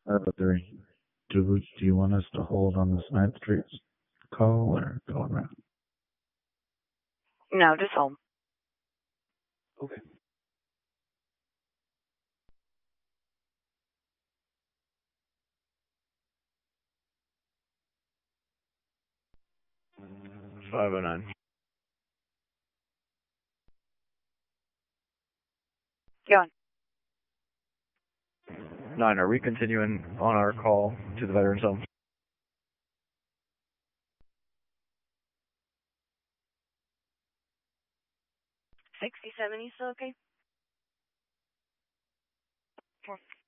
Three. Do you want us to hold on this Ninth Street call or go around? No, just home. Okay. $509. Go on. 9, are we continuing on our call to the Veterans Home? 67, you still okay?